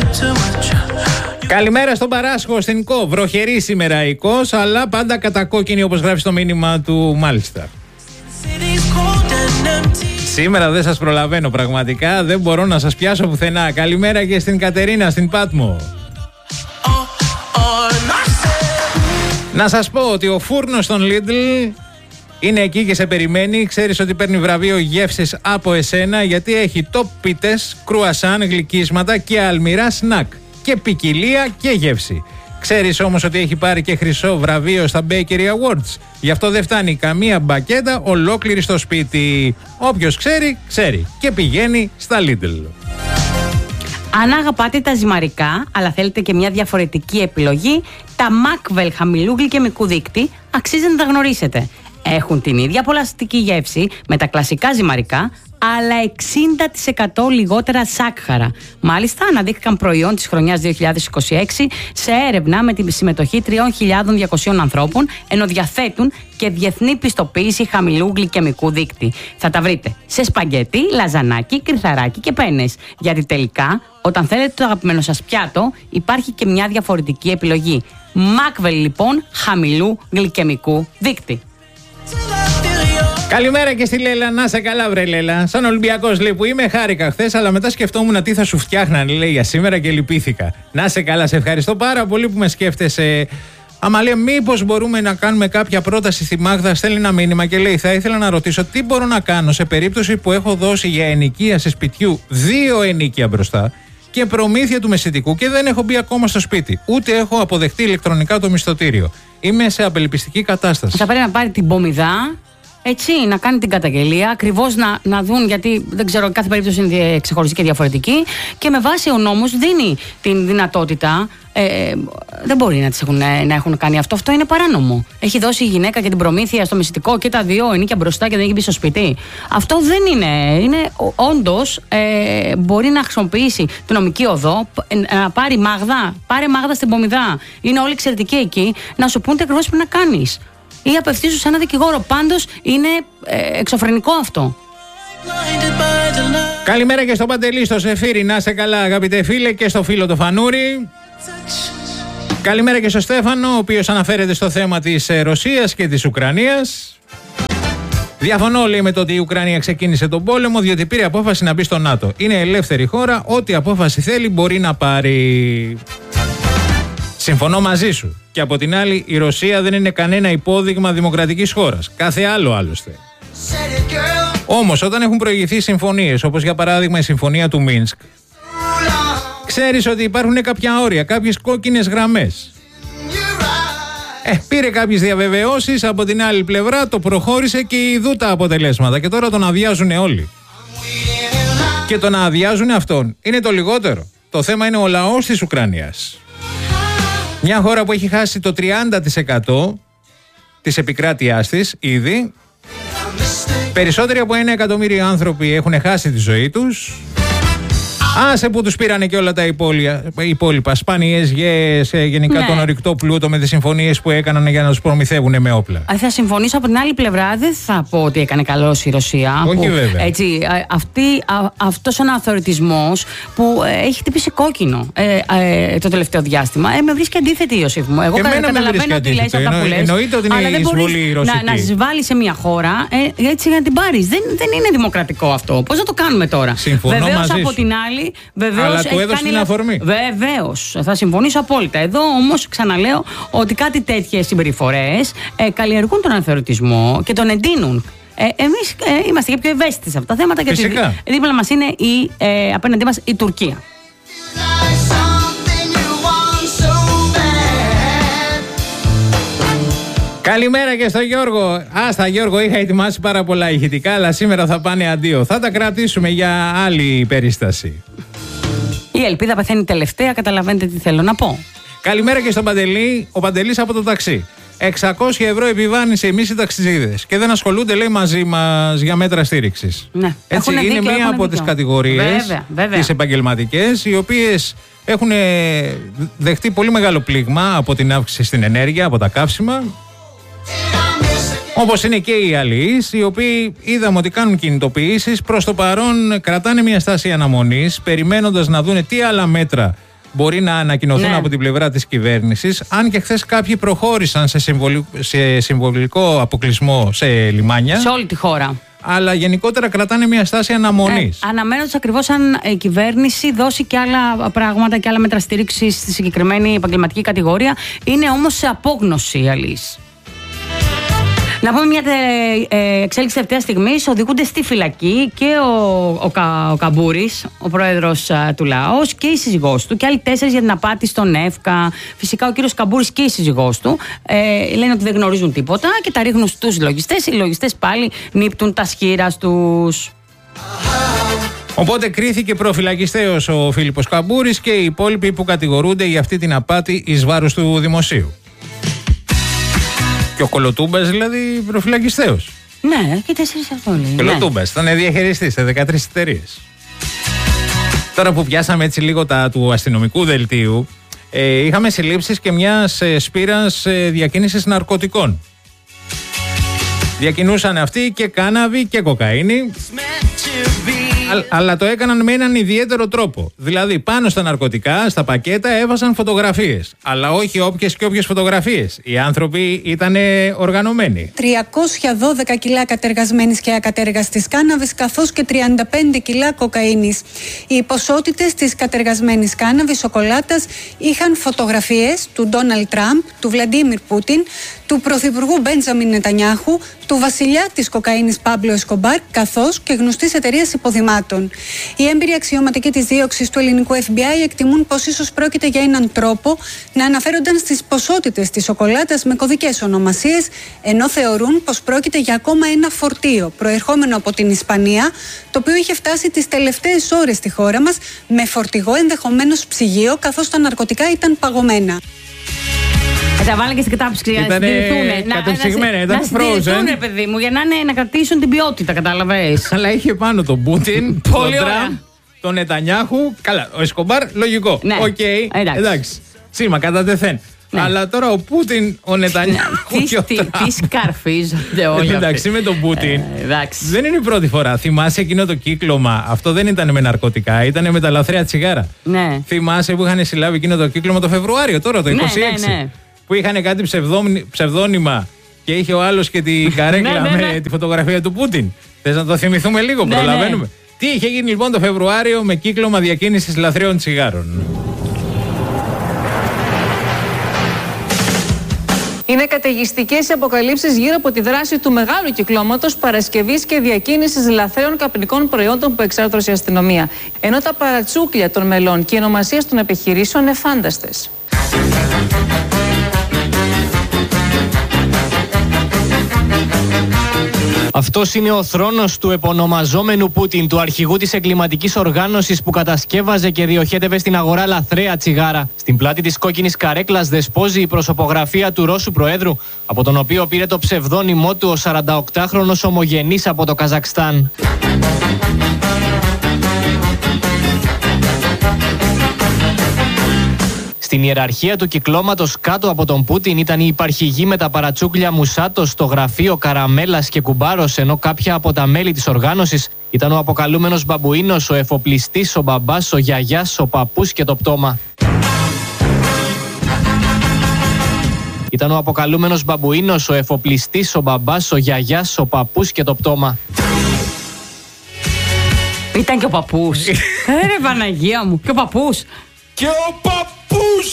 Καλημέρα στον Παράσχο, στην ΚΟ. Βροχερή σήμερα η ΚΟΣ, αλλά πάντα κατακόκκινη όπως γράφει στο μήνυμα του μάλιστα. Σήμερα δεν σας προλαβαίνω πραγματικά, δεν μπορώ να σας πιάσω πουθενά. Καλημέρα και στην Κατερίνα, στην Πάτμο. Να σας πω ότι ο φούρνος των Lidl είναι εκεί και σε περιμένει. Ξέρεις ότι παίρνει βραβείο γεύσης από εσένα, γιατί έχει top πίτες, κρουασάν, γλυκίσματα και αλμυρά σνακ. Και ποικιλία και γεύση. Ξέρεις όμως ότι έχει πάρει και χρυσό βραβείο στα Bakery Awards. Γι' αυτό δεν φτάνει καμία μπακέτα ολόκληρη στο σπίτι. Όποιος ξέρει, ξέρει. Και πηγαίνει στα Lidl. Αν αγαπάτε τα ζυμαρικά, αλλά θέλετε και μια διαφορετική επιλογή, τα Macvel χαμηλού γλυκαιμικού δείκτη αξίζει να τα γνωρίσετε. Έχουν την ίδια απολαυστική γεύση με τα κλασικά ζυμαρικά, αλλά 60% λιγότερα σάκχαρα. Μάλιστα, αναδείχθηκαν προϊόν της χρονιάς 2026 σε έρευνα με τη συμμετοχή 3.200 ανθρώπων, ενώ διαθέτουν και διεθνή πιστοποίηση χαμηλού γλυκαιμικού δείκτη. Θα τα βρείτε σε σπαγκέτι, λαζανάκι, κρυθαράκι και πένες. Γιατί τελικά, όταν θέλετε το αγαπημένο σας πιάτο, υπάρχει και μια διαφορετική επιλογή. Macvel λοιπόν, χαμηλού γλυκαιμικού δείκτη. Καλημέρα και στη Λέλα, να σε καλά βρε Λέλα. Σαν Ολυμπιακός λέει που είμαι, χάρηκα χθες, αλλά μετά σκεφτόμουν τι θα σου φτιάχνανε λέει για σήμερα και λυπήθηκα. Να σε καλά, σε ευχαριστώ πάρα πολύ που με σκέφτεσαι. Αμαλία, μήπως μπορούμε να κάνουμε κάποια πρόταση στη Μάγδα? Στέλνει ένα μήνυμα και λέει: θα ήθελα να ρωτήσω τι μπορώ να κάνω σε περίπτωση που έχω δώσει για ενοικίαση σπιτιού 2 ενίκια μπροστά και προμήθεια του μεσητικού και δεν έχω μπει ακόμα στο σπίτι. Ούτε έχω αποδεχτεί ηλεκτρονικά το μισθωτήριο. Είμαι σε απελπιστική κατάσταση. Θα πρέπει να πάρει την πομιδά. Έτσι, να κάνει την καταγγελία, ακριβώς να δουν, γιατί δεν ξέρω, κάθε περίπτωση είναι ξεχωριστή και διαφορετική. Και με βάση ο νόμος δίνει την δυνατότητα. Δεν μπορεί να έχουν κάνει αυτό. Αυτό είναι παράνομο. Έχει δώσει η γυναίκα και την προμήθεια στο μισθητικό και τα 2 ενίκια μπροστά και δεν έχει μπει στο σπίτι. Αυτό δεν είναι. Είναι όντως μπορεί να χρησιμοποιήσει την νομική οδό, να πάρει Μάγδα. Πάρε Μάγδα στην πομιδά. Είναι όλοι εξαιρετικοί εκεί, να σου πούν τι ακριβώς πρέπει να κάνεις. Ή απευθύνσου σε ένα δικηγόρο. Πάντως είναι εξωφρενικό αυτό. Καλημέρα και στο Παντελή, στο Σεφύρι. Να σε καλά, αγαπητέ φίλε, και στο φίλο το Φανούρι. Καλημέρα και στο Στέφανο, ο οποίος αναφέρεται στο θέμα της Ρωσίας και της Ουκρανίας. Διαφωνώ, λέει, με το ότι η Ουκρανία ξεκίνησε τον πόλεμο, διότι πήρε απόφαση να μπει στο ΝΑΤΟ. Είναι ελεύθερη χώρα, ό,τι απόφαση θέλει μπορεί να πάρει. Συμφωνώ μαζί σου. Και από την άλλη, η Ρωσία δεν είναι κανένα υπόδειγμα δημοκρατικής χώρας. Κάθε άλλο άλλωστε. Όμως, όταν έχουν προηγηθεί συμφωνίες, όπως για παράδειγμα η συμφωνία του Μίνσκ, ξέρεις ότι υπάρχουν κάποια όρια, κάποιες κόκκινες γραμμές. Πήρε κάποιες διαβεβαιώσεις, από την άλλη πλευρά το προχώρησε και ειδού τα αποτελέσματα. Και τώρα τον αδειάζουν όλοι. Και τον αδειάζουν αυτόν είναι το λιγότερο. Το θέμα είναι ο λαός της Ουκρανίας. Μια χώρα που έχει χάσει το 30% της επικράτειάς της ήδη. Περισσότεροι από 1 εκατομμύριο άνθρωποι έχουν χάσει τη ζωή τους. Άσε που τους πήρανε και όλα τα υπόλοιπα. Σπάνιες γέες, γενικά τον ορυκτό πλούτο με τις συμφωνίες που έκαναν για να τους προμηθεύουν με όπλα. Θα συμφωνήσω. Από την άλλη πλευρά, δεν θα πω ότι έκανε καλώς η Ρωσία. Όχι, βέβαια. Έτσι, αυτός ο αναθεωρητισμός που έχει χτυπήσει κόκκινο το τελευταίο διάστημα, με βρίσκει αντίθετη, Ιωσήφ μου. Εγώ καταλαβαίνω ότι λες αυτά που λες. Εννοείται ότι είναι η εισβολή ρωσική. Να εισβάλλει σε μια χώρα έτσι για να την πάρεις. Δεν είναι δημοκρατικό αυτό. Πώς να το κάνουμε τώρα? Συμφωνώ μαζί σου. Από την άλλη. Αλλά του έδωσε την αφορμή. Βεβαίως, θα συμφωνήσω απόλυτα. Εδώ όμως ξαναλέω ότι κάτι τέτοιες συμπεριφορές καλλιεργούν τον αναθεωρητισμό και τον εντείνουν. Εμείς είμαστε και πιο ευαίσθητοι σε αυτά τα θέματα, γιατί δίπλα μας είναι απέναντί μας η Τουρκία. Καλημέρα και στο Γιώργο. Στα Γιώργο, είχα ετοιμάσει πάρα πολλά ηχητικά, αλλά σήμερα θα πάνε αντίο. Θα τα κρατήσουμε για άλλη περίσταση. Η ελπίδα πεθαίνει τελευταία, καταλαβαίνετε τι θέλω να πω. Καλημέρα και στον Παντελή. Ο Παντελής από το ταξί. 600 ευρώ επιβάρυνση εμείς οι ταξιτζίδες. Και δεν ασχολούνται, λέει, μαζί μας για μέτρα στήριξης. Ναι. Έτσι, είναι δίκιο, μία από τις κατηγορίες, τις επαγγελματικές, οι οποίες έχουν δεχτεί πολύ μεγάλο πλήγμα από την αύξηση στην ενέργεια, από τα καύσιμα. Όπως είναι και οι αλληλείς, οι οποίοι είδαμε ότι κάνουν κινητοποιήσεις. Προς το παρόν κρατάνε μια στάση αναμονής, περιμένοντας να δούνε τι άλλα μέτρα μπορεί να ανακοινωθούν από την πλευρά της κυβέρνησης. Αν και χθες κάποιοι προχώρησαν σε συμβολικό αποκλεισμό σε λιμάνια. Σε όλη τη χώρα. Αλλά γενικότερα κρατάνε μια στάση αναμονής. Αναμένοντας ακριβώς αν η κυβέρνηση δώσει και άλλα πράγματα και άλλα μέτρα στήριξη στη συγκεκριμένη επαγγελματική κατηγορία. Είναι όμως σε απόγνωση η αλήθεια. Να πούμε μια εξέλιξη τελευταία στιγμή. Οδηγούνται στη φυλακή και ο Καμπούρης, ο πρόεδρος του ΛΑΟΣ, και η σύζυγός του, και άλλοι 4 για την απάτη στον ΕΦΚΑ. Φυσικά ο κύριος Καμπούρης και η σύζυγός του λένε ότι δεν γνωρίζουν τίποτα και τα ρίχνουν στους λογιστές. Οι λογιστές πάλι νύπτουν τα σχήρα τους. Οπότε κρίθηκε προφυλακιστέως ο Φίλιππος Καμπούρης και οι υπόλοιποι που κατηγορούνται για αυτή την απάτη εις βάρος του δημοσίου. Και ο Κολοτούμπας δηλαδή προφυλακιστέως. Ναι, και 4 αυτό λέει. Κολοτούμπας, ήταν διαχειριστής σε 13 εταιρείες. Τώρα που πιάσαμε έτσι λίγο του αστυνομικού δελτίου, είχαμε συλλήψεις και μιας σπήρας διακίνησης ναρκωτικών. Διακινούσαν αυτοί και κάναβη και κοκαίνη. Αλλά το έκαναν με έναν ιδιαίτερο τρόπο. Δηλαδή πάνω στα ναρκωτικά, στα πακέτα έβαζαν φωτογραφίες. Αλλά όχι όποιες και όποιες φωτογραφίες. Οι άνθρωποι ήταν οργανωμένοι. 312 κιλά κατεργασμένης και ακατέργαστης κάναβης, καθώς και 35 κιλά κοκαίνης. Οι ποσότητες της κατεργασμένης κάναβης σοκολάτας είχαν φωτογραφίες του Ντόναλντ Τραμπ, του Βλαντίμιρ Πούτιν, του Πρωθυπουργού Μπέντζαμιν Νετανιάχου, του βασιλιά της κοκαίνης Πάμπλο Εσκομπάρ, καθώς και γνωστής εταιρείας υποδημάτων. Οι έμπειροι αξιωματικοί της δίωξης του ελληνικού FBI εκτιμούν πως ίσως πρόκειται για έναν τρόπο να αναφέρονταν στις ποσότητες της σοκολάτας με κωδικές ονομασίες, ενώ θεωρούν πως πρόκειται για ακόμα ένα φορτίο προερχόμενο από την Ισπανία, το οποίο είχε φτάσει τις τελευταίες ώρες στη χώρα μας με φορτηγό ενδεχομένως ψυγείο, καθώς τα ναρκωτικά ήταν παγωμένα. Τα βάλανε και στην κατάψυξη για να συντηρηθούν. Κατεψυγμένα, ήταν frozen. Να συντηρηθούν, παιδί μου, για να κρατήσουν την ποιότητα, κατάλαβες. Αλλά είχε πάνω τον Πούτιν, τον Τραμπ, τον Νετανιάχου. Καλά, ο Εσκομπάρ, λογικό. Ναι. Οκ, εντάξει. Σήμα, κατά τεθέν. Ναι. Αλλά τώρα ο Πούτιν, ο Νετανιάχου. Τι σκαρφίζονται όλοι. Εντάξει, με τον Πούτιν. Δεν είναι η πρώτη φορά. Θυμάσαι εκείνο το κύκλωμα. Αυτό δεν ήταν με ναρκωτικά, ήταν με τα λαθρέα τσιγάρα. Ναι. Θυμάσαι που είχαν συλλάβει εκείνο το κύκλωμα το Φεβρουάριο, τώρα το 26. Ναι. Που είχαν κάτι ψευδόνυμα και είχε ο άλλος και την καρέκλα με τη φωτογραφία του Πούτιν. Θες να το θυμηθούμε λίγο, προλαβαίνουμε. Ναι. Τι είχε γίνει λοιπόν το Φεβρουάριο με κύκλωμα διακίνησης λαθρέων τσιγάρων. Είναι καταιγιστικές οι αποκαλύψεις γύρω από τη δράση του μεγάλου κυκλώματος παρασκευής και διακίνησης λαθρέων καπνικών προϊόντων που εξάρτησε η αστυνομία. Ενώ τα παρατσούκλια των μελών και οι ονομασίες των επιχειρήσεων είναι φάνταστες. Αυτός είναι ο θρόνος του επωνομαζόμενου Πούτιν, του αρχηγού της εγκληματικής οργάνωσης που κατασκεύαζε και διοχέτευε στην αγορά λαθρέα τσιγάρα. Στην πλάτη της κόκκινης καρέκλας δεσπόζει η προσωπογραφία του Ρώσου Προέδρου, από τον οποίο πήρε το ψευδόνυμό του ο 48χρονος ομογενής από το Καζακστάν. Στην ιεραρχία του κυκλώματος κάτω από τον Πούτιν ήταν η υπαρχηγοί με τα παρατσούκλια Μουσάτος, το γραφείο Καραμέλας και Κουμπάρος, ενώ κάποια από τα μέλη της οργάνωσης ήταν ο αποκαλούμενος Μπαμπουίνος, ο εφοπλιστής, ο μπαμπάς, ο γιαγιάς, ο παππούς και το πτώμα. Ήταν ο αποκαλούμενος Μπαμπουίνος, ο εφοπλιστής, ο μπαμπάς, ο γιαγιάς, ο παππούς και το πτώμα. Ήταν και ο παππούς. Ρε Παναγία μου, και ο παππούς. Και ο παππούς!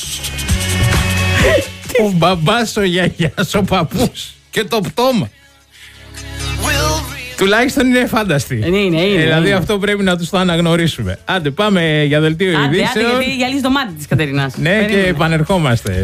Ο μπαμπάς, ο γιαγιάς, ο παππούς και το πτώμα. Τουλάχιστον είναι φάνταστοι. Είναι. Δηλαδή αυτό πρέπει να τους το αναγνωρίσουμε. Άντε πάμε για δελτίο ειδήσεων. Άντε, γιατί γυαλίζει το μάτι της Κατερινάς. Ναι, περίμενε. Και επανερχόμαστε.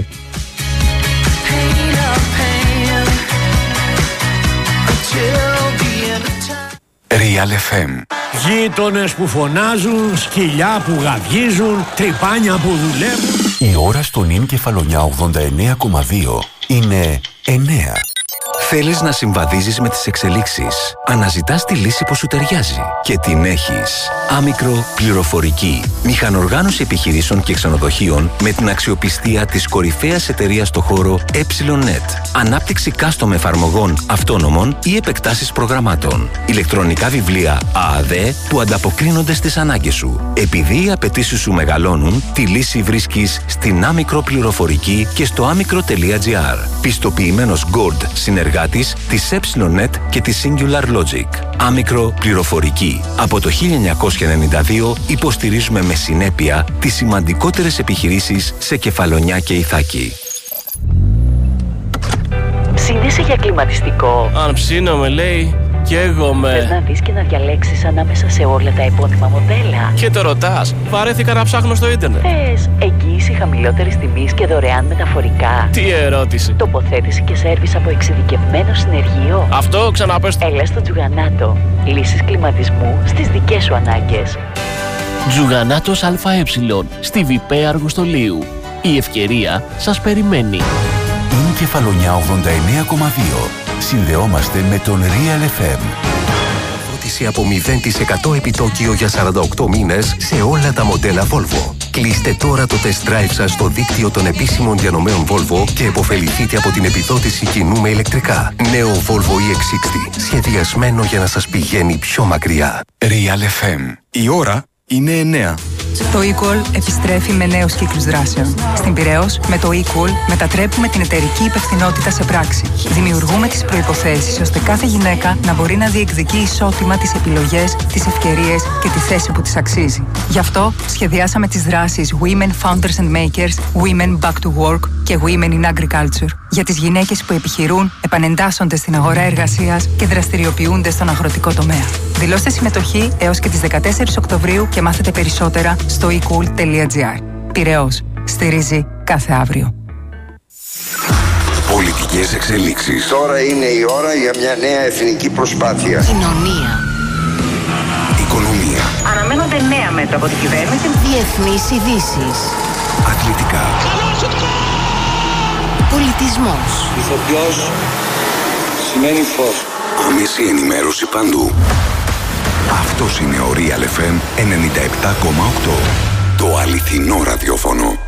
Real FM. Γείτονες που φωνάζουν, σκυλιά που γαβγίζουν, τρυπάνια που δουλεύουν. Η ώρα στον Ιν Κεφαλονιά 89,2 είναι 9. Θέλεις να συμβαδίζεις με τις εξελίξεις. Αναζητάς τη λύση που σου ταιριάζει. Και την έχεις. Άμικρο Πληροφορική. Μηχανοργάνωση επιχειρήσεων και ξενοδοχείων με την αξιοπιστία της κορυφαίας εταιρείας στο χώρο E.net. Ανάπτυξη custom εφαρμογών αυτόνομων ή επεκτάσεις προγραμμάτων. Ηλεκτρονικά βιβλία ΑΑΔ που ανταποκρίνονται στις ανάγκες σου. Επειδή οι απαιτήσεις σου μεγαλώνουν, τη λύση βρίσκεις στην Άμικρο Πληροφορική και στο άμικρο.gr. Πιστοποιημένος Gold συνεργάτης της E.net και της Singular Logic. Άμικρο Πληροφορική. Από το 1992 υποστηρίζουμε με συνέπεια τις σημαντικότερες επιχειρήσεις σε Κεφαλονιά και Ιθάκη. Ψήνεσαι για κλιματιστικό? Αν ψήνομαι, λέει, καίγομαι. Θες να δεις και να διαλέξεις ανάμεσα σε όλα τα επώνυμα μοντέλα? Και το ρωτάς, βαρέθηκα να ψάχνω στο ίντερνετ. Θες εγγύηση χαμηλότερης τιμής και δωρεάν μεταφορικά? Τι ερώτηση. Τοποθέτηση και σέρβις από εξειδικευμένο συνεργείο? Αυτό ξαναπες. Έλα στο Τζουγανάτο. Λύσεις κλιματισμού στις δικές σου ανάγκες. Τζουγανάτος ΑΕ, στη Βιπέ Αργοστολίου. Η ευκαιρία σας περιμένει. Είναι Κεφαλονιά 89,2. Συνδεόμαστε με τον Real FM. Φώτιση από 0% επιτόκιο για 48 μήνες σε όλα τα μοντέλα Volvo. Κλείστε τώρα το test drive σας στο δίκτυο των επίσημων διανομέων Volvo και επωφεληθείτε από την επιδότηση κοινού με ηλεκτρικά. Νέο Volvo EX60. Σχεδιασμένο για να σας πηγαίνει πιο μακριά. Real FM. Η ώρα είναι 9. Το eCall επιστρέφει με νέους κύκλους δράσεων. Στην Πειραιώς, με το eCall μετατρέπουμε την εταιρική υπευθυνότητα σε πράξη. Δημιουργούμε τις προϋποθέσεις ώστε κάθε γυναίκα να μπορεί να διεκδικεί ισότιμα τις επιλογές, τις ευκαιρίες και τη θέση που της αξίζει. Γι' αυτό σχεδιάσαμε τις δράσεις Women Founders and Makers, Women Back to Work και Women in Agriculture. Για τις γυναίκες που επιχειρούν, επανεντάσσονται στην αγορά εργασίας και δραστηριοποιούνται στον αγροτικό τομέα. Δηλώστε συμμετοχή έως και τις 14 Οκτωβρίου και μάθετε περισσότερα στο ecool.gr. Πειραιώς. Στηρίζει κάθε αύριο. Πολιτικές εξελίξεις. Τώρα είναι η ώρα για μια νέα εθνική προσπάθεια. Κοινωνία. Οικονομία. Αναμένονται νέα μέτρα από την κυβέρνηση. Διεθνείς ειδήσεις. Αθλητικά. Πολιτισμός. Ηθοποιός σημαίνει φως. Άμεση ενημέρωση παντού. Αυτός είναι ο Real FM 97,8. Το αληθινό ραδιόφωνο.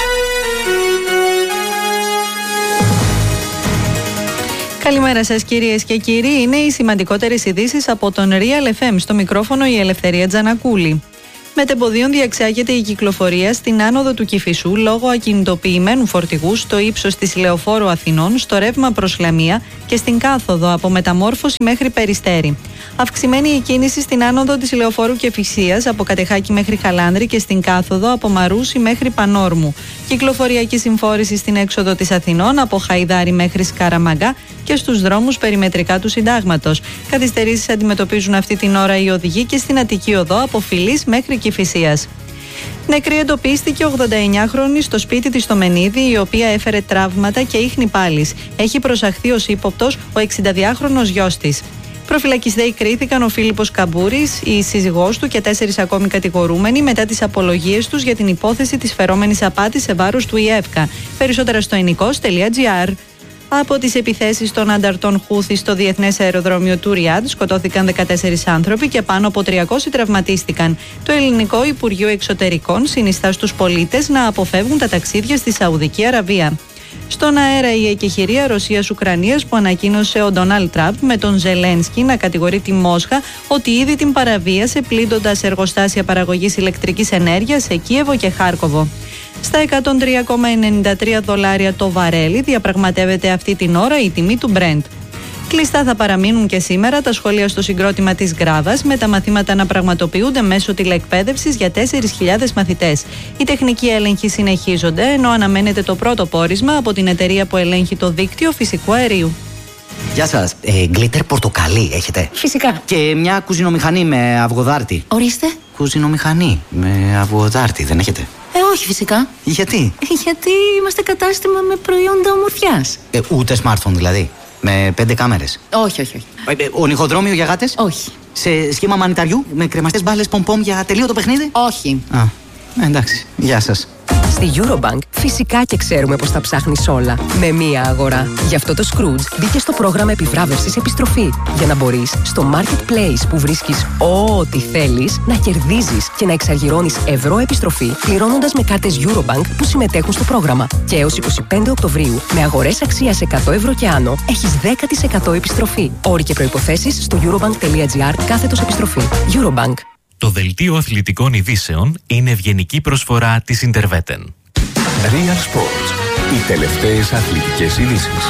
Καλημέρα σας κυρίες και κύριοι. Είναι οι σημαντικότερες ειδήσεις από τον Real FM. Στο μικρόφωνο η Ελευθερία Τζανακούλη. Μετεμποδίων διεξάγεται η κυκλοφορία στην άνοδο του Κηφισού λόγω ακινητοποιημένου φορτηγού στο ύψος της Λεωφόρου Αθηνών, στο ρεύμα προς Λαμία και στην κάθοδο από Μεταμόρφωση μέχρι Περιστέρι. Αυξημένη η κίνηση στην άνοδο της Λεωφόρου Κηφισίας από Κατεχάκη μέχρι Χαλάνδρη και στην κάθοδο από Μαρούσι μέχρι Πανόρμου. Κυκλοφοριακή συμφόρηση στην έξοδο της Αθηνών από Χαϊδάρη μέχρι Σκαραμαγκά και στους δρόμους περιμετρικά του Συντάγματος. Καθυστερήσεις αντιμετωπίζουν αυτή την ώρα οι οδηγοί και στην Αττική Οδό από Φιλής μέχρι Κηφισίας. Νεκρή εντοπίστηκε 89χρονη στο σπίτι της στο Μενίδη, η οποία έφερε τραύματα και ίχνη πάλης. Έχει προσαχθεί ως ύποπτος ο 62χρονος γιος της. Προφυλακιστέοι κρίθηκαν ο Φίλιππος Καμπούρης, η σύζυγός του και 4 ακόμη κατηγορούμενοι μετά τις απολογίες τους για την υπόθεση της φερόμενης απάτης σε βάρος του ΙΕΦΚΑ. Περισσότερα στο ενικός.gr. Από τις επιθέσεις των ανταρτών Χούθη στο διεθνές αεροδρόμιο του Ριάντ σκοτώθηκαν 14 άνθρωποι και πάνω από 300 τραυματίστηκαν. Το ελληνικό Υπουργείο Εξωτερικών συνιστά στους πολίτες να αποφεύγουν τα ταξίδια στη Σαουδική Αραβία. Στον αέρα η εκεχηρία Ρωσίας-Ουκρανίας που ανακοίνωσε ο Ντόναλντ Τραμπ με τον Ζελένσκι να κατηγορεί τη Μόσχα ότι ήδη την παραβίασε πλήττοντας εργοστάσια παραγωγής ηλεκτρικής ενέργειας σε Κίεβο και Χάρκοβο. Στα $103,93 το βαρέλι διαπραγματεύεται αυτή την ώρα η τιμή του Brent. Κλειστά θα παραμείνουν και σήμερα τα σχολεία στο συγκρότημα της Γκράβας, με τα μαθήματα να πραγματοποιούνται μέσω τηλεεκπαίδευσης για 4.000 μαθητές. Οι τεχνικοί έλεγχοι συνεχίζονται, ενώ αναμένεται το πρώτο πόρισμα από την εταιρεία που ελέγχει το δίκτυο φυσικού αερίου. Γεια σας. Γκλίτερ πορτοκαλί έχετε? Φυσικά. Και μια κουζινομηχανή με αυγοδάρτη. Ορίστε. Κουζινομηχανή με αυγοδάρτη δεν έχετε? Όχι φυσικά. Γιατί? Γιατί είμαστε κατάστημα με προϊόντα ομορφιάς. Ούτε smartphone δηλαδή? Με 5 κάμερες? Όχι. Ονυχοδρόμιο για γάτες? Όχι. Σε σχήμα μανιταριού με κρεμαστές μπάλες πομπομ για τελείωτο παιχνίδι? Όχι. Εντάξει. Γεια σας. Στη Eurobank φυσικά και ξέρουμε πως τα ψάχνεις όλα με μία αγορά. Γι' αυτό το Scrooge μπήκε στο πρόγραμμα επιβράβευσης επιστροφή. Για να μπορείς στο Marketplace που βρίσκεις ό,τι θέλεις να κερδίζεις και να εξαργυρώνεις ευρώ επιστροφή πληρώνοντας με κάρτες Eurobank που συμμετέχουν στο πρόγραμμα. Και έως 25 Οκτωβρίου με αγορές αξίας 100 ευρώ και άνω έχεις 10% επιστροφή. Όροι και προϋποθέσεις στο eurobank.gr/επιστροφή. Eurobank. Το δελτίο αθλητικών ειδήσεων είναι ευγενική προσφορά της Interveten. Real Sports. Οι τελευταίες αθλητικές ειδήσεις.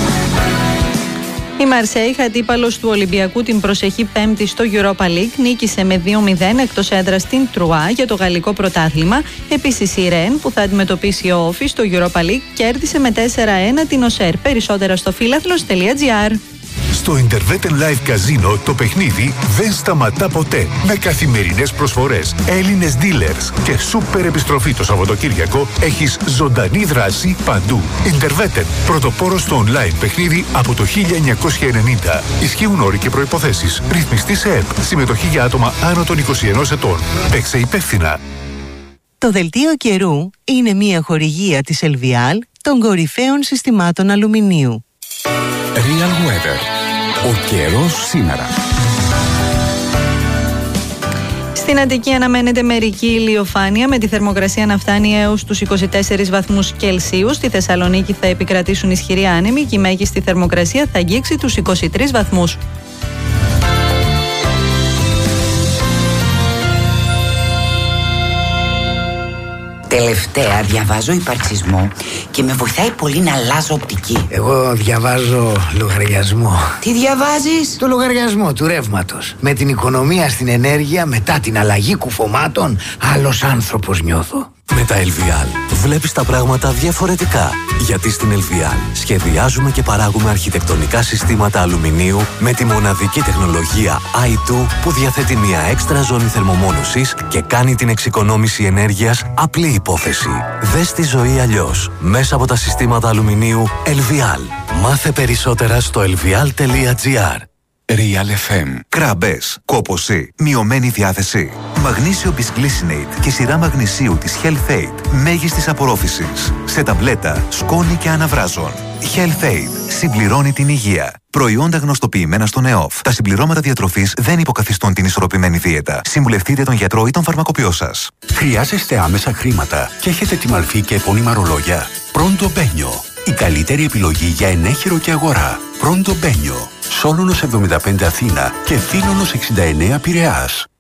Η Μαρσέιγ, αντίπαλος του Ολυμπιακού την προσεχή Πέμπτη στο Europa League, νίκησε με 2-0 εκτός έδρας στην Τρουά για το γαλλικό πρωτάθλημα. Επίσης η Ρεν, που θα αντιμετωπίσει ο Όφη στο Europa League, κέρδισε με 4-1 την Οσέρ. Περισσότερα στο φίλαθλος.gr. Στο Interveten Live Casino το παιχνίδι δεν σταματά ποτέ. Με καθημερινές προσφορές, Έλληνες dealers και σούπερ επιστροφή το Σαββατοκύριακο έχεις ζωντανή δράση παντού. Interveten, πρωτοπόρος στο online παιχνίδι από το 1990. Ισχύουν όροι και προϋποθέσεις. Ρυθμιστή σε ΕΠ. Συμμετοχή για άτομα άνω των 21 ετών. Παίξε υπεύθυνα. Το δελτίο καιρού είναι μια χορηγία της Ελβιάλ των κορυφαίων συστημάτων αλουμινίου. Real Weather. Ο καιρός σήμερα. Στην Αττική αναμένεται μερική ηλιοφάνεια με τη θερμοκρασία να φτάνει έως τους 24 βαθμούς Κελσίου. Στη Θεσσαλονίκη θα επικρατήσουν ισχυροί άνεμοι και η μέγιστη θερμοκρασία θα αγγίξει τους 23 βαθμούς. Τελευταία διαβάζω υπαρξισμό και με βοηθάει πολύ να αλλάζω οπτική. Εγώ διαβάζω λογαριασμό. Τι διαβάζεις? Το λογαριασμό του ρεύματος. Με την οικονομία στην ενέργεια, μετά την αλλαγή κουφωμάτων, άλλος άνθρωπος νιώθω. Με τα LVL βλέπεις τα πράγματα διαφορετικά. Γιατί στην LVL σχεδιάζουμε και παράγουμε αρχιτεκτονικά συστήματα αλουμινίου με τη μοναδική τεχνολογία i2 που διαθέτει μια έξτρα ζώνη θερμομόνωσης και κάνει την εξοικονόμηση ενέργειας απλή υπόθεση. Δες τη ζωή αλλιώς μέσα από τα συστήματα αλουμινίου LVL. Μάθε περισσότερα στο lvl.gr. Real FM. Κράμπες, κόπωση, μειωμένη διάθεση. Μαγνήσιο Bisglycinate και σειρά μαγνησίου της Health Aid. Μέγιστης απορρόφησης. Σε ταμπλέτα, σκόνη και αναβράζων. Health Aid. Συμπληρώνει την υγεία. Προϊόντα γνωστοποιημένα στον ΕΟΦ. Τα συμπληρώματα διατροφής δεν υποκαθιστούν την ισορροπημένη δίαιτα. Συμβουλευτείτε τον γιατρό ή τον φαρμακοποιό σας. Χρειάζεστε άμεσα χρήματα και έχετε τη μαλφή και επώνυμα ρολόγια? Pronto Bagno. Η καλύτερη επιλογή για ενέχειρο και αγορά. Pronto Bagno. Σόλωνος 75 Αθήνα και Φίλωνος 69 Πειραιάς.